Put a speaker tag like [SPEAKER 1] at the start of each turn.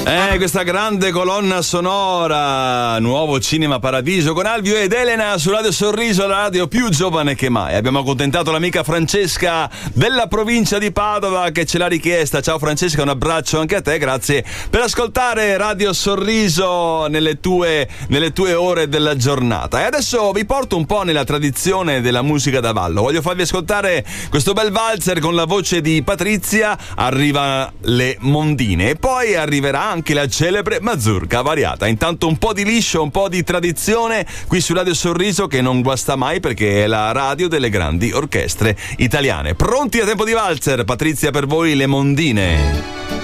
[SPEAKER 1] Questa grande colonna sonora, Nuovo Cinema Paradiso con Alvio ed Elena su Radio Sorriso, la radio più giovane che mai. Abbiamo accontentato l'amica Francesca della provincia di Padova che ce l'ha richiesta. Ciao Francesca, un abbraccio anche a te, grazie per ascoltare Radio Sorriso nelle tue ore della giornata. E adesso vi porto un po' nella tradizione della musica da ballo. Voglio farvi ascoltare questo bel valzer con la voce di Patrizia. Arriva le mondine e poi arriverà anche la celebre mazurka variata. Intanto un po' di liscio, un po' di tradizione qui su Radio Sorriso, che non guasta mai perché è la radio delle grandi orchestre italiane. Pronti a tempo di valzer? Patrizia, per voi le mondine.